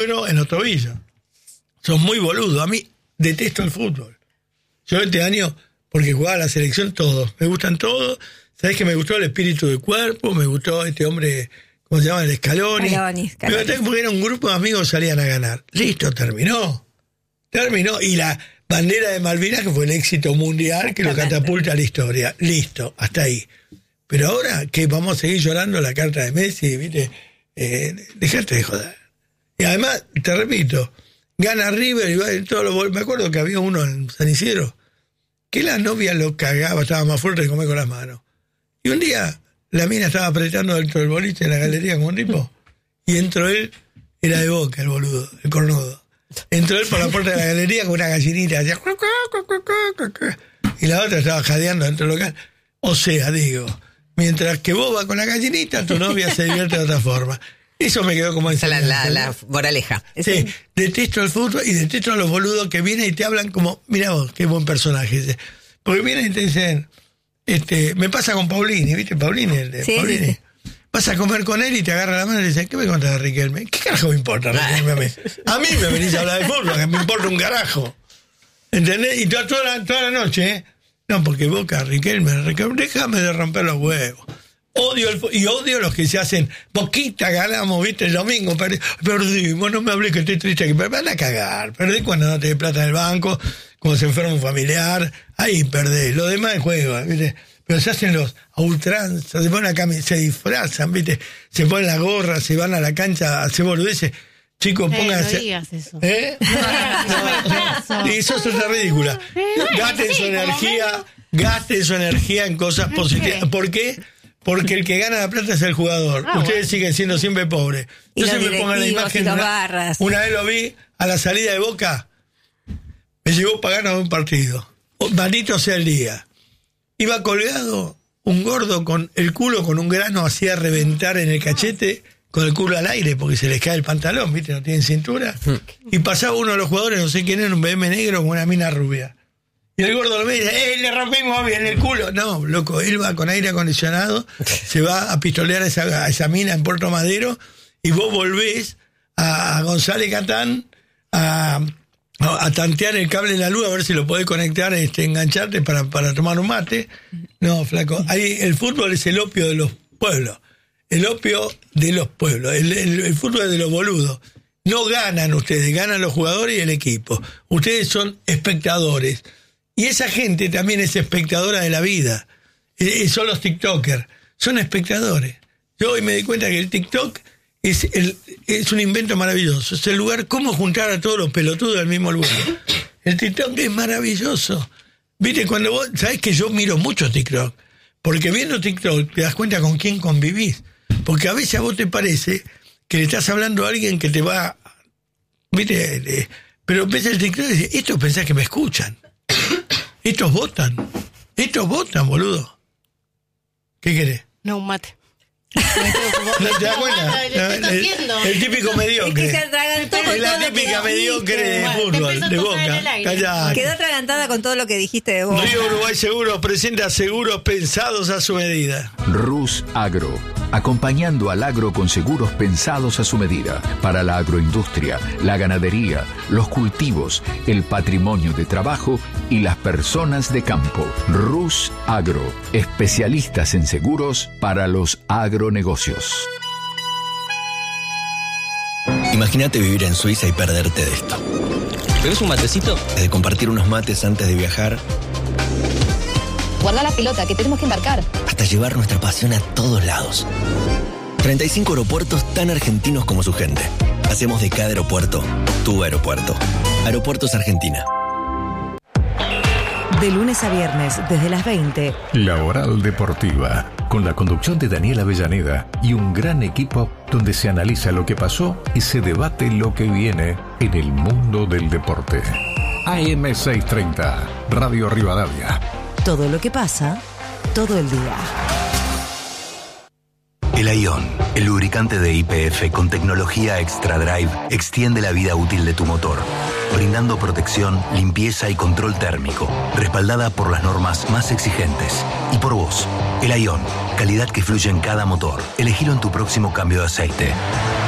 Bueno, en los tobillos. Sos muy boludo. A mí detesto el fútbol. Yo este año, porque jugaba a la selección, todos. Me gustan todos. ¿Sabés que me gustó el espíritu del cuerpo? Me gustó este hombre, ¿cómo se llama? El Scaloni. Porque era un grupo de amigos que salían a ganar. Listo, terminó. Y la bandera de Malvinas, que fue el éxito mundial, que lo catapulta a la historia. Listo, hasta ahí. Pero ahora, ¿qué? ¿Vamos a seguir llorando la carta de Messi? ¿Viste? Dejate de joder. Y además, te repito, gana River y todos los... Me acuerdo que había uno en San Isidro que la novia lo cagaba, estaba más fuerte que comer con las manos. Y un día la mina estaba apretando dentro del boliche en la galería como un tipo, y entró él, era de Boca el boludo, el cornudo. Entró él por la puerta de la galería con una gallinita, hacía... y la otra estaba jadeando dentro del local. O sea, digo, mientras que vos vas con la gallinita, tu novia se divierte de otra forma. Eso me quedó como enseñanza. La moraleja. Sí, detesto el fútbol y detesto a los boludos que vienen y te hablan como, mira vos, qué buen personaje. Porque vienen y te dicen, me pasa con Paulini, ¿viste? Paulini, Paulini. Sí. Vas a comer con él y te agarra la mano y dice, ¿qué me contás de Riquelme? ¿Qué carajo me importa Riquelme a mí? A mí me venís a hablar de fútbol, que me importa un carajo. ¿Entendés? Y toda la noche, ¿eh? No, porque Boca, Riquelme, déjame de romper los huevos. Odio los que se hacen, Boquita, ganamos, viste, el domingo, perdimos, no me hablé que estoy triste, que me van a cagar, perdí cuando no te dé plata en el banco, cuando se enferma un familiar, ahí perdés, lo demás es juego, viste, pero se hacen los a ultranza, se ponen la camisa, se disfrazan, viste, se ponen la gorra, se van a la cancha a hacer boludeces. Chicos, pónganse. No digas eso. Y eso es otra ridícula. Gasten su energía en cosas positivas. ¿Por qué? Porque el que gana la plata es el jugador. Ustedes siguen siendo siempre pobres. Entonces me pongan la imagen. Una vez lo vi a la salida de Boca. Me llevó para ganar un partido. Maldito sea el día. Iba colgado un gordo con el culo con un grano hacía reventar en el cachete, con el culo al aire, porque se les cae el pantalón, ¿viste? No tienen cintura. Y pasaba uno de los jugadores, no sé quién era, un BM negro con una mina rubia. Y el gordo lo ve y dice, le rompimos bien el culo. No, loco, él va con aire acondicionado, se va a pistolear a esa mina en Puerto Madero, y vos volvés a González Catán a tantear el cable de la luz, a ver si lo podés conectar, engancharte para tomar un mate. No, flaco, ahí el fútbol es el opio de los pueblos. El opio de los pueblos. El fútbol es de los boludos. No ganan ustedes, ganan los jugadores y el equipo. Ustedes son espectadores. Y esa gente también es espectadora de la vida. Son los TikTokers. Son espectadores. Yo hoy me di cuenta que el TikTok es un invento maravilloso. Es el lugar, cómo juntar a todos los pelotudos al mismo lugar. El TikTok es maravilloso. Viste, cuando vos, sabés que yo miro mucho TikTok. Porque viendo TikTok te das cuenta con quién convivís. Porque a veces a vos te parece que le estás hablando a alguien que te va... ¿Viste? Pero ves el TikTok y dices, estos pensás que me escuchan. Estos votan, boludo. ¿Qué querés? No, un mate. ¿No te das cuenta? El típico mediocre. Es que se atragantó con es la todo típica lo que mediocre de fútbol, de Boca. Callate. Quedó atragantada con todo lo que dijiste de Boca. Río Uruguay Seguros presenta seguros pensados a su medida. Rus Agro, acompañando al agro con seguros pensados a su medida. Para la agroindustria, la ganadería, los cultivos, el patrimonio de trabajo y las personas de campo. Rus Agro, especialistas en seguros para los agronegocios. Imagínate vivir en Suiza y perderte de esto. ¿Bebes un matecito? De compartir unos mates antes de viajar. Guarda la pelota, que tenemos que embarcar. Hasta llevar nuestra pasión a todos lados. 35 aeropuertos tan argentinos como su gente. Hacemos de cada aeropuerto tu aeropuerto. Aeropuertos Argentina. De lunes a viernes, desde las 20. La Oral Deportiva, con la conducción de Daniel Avellaneda y un gran equipo donde se analiza lo que pasó y se debate lo que viene en el mundo del deporte. AM 630, Radio Rivadavia. Todo lo que pasa, todo el día. El Aion, el lubricante de YPF con tecnología Extra Drive, extiende la vida útil de tu motor, brindando protección, limpieza y control térmico, respaldada por las normas más exigentes. Y por vos, el Aion, calidad que fluye en cada motor. Elegilo en tu próximo cambio de aceite.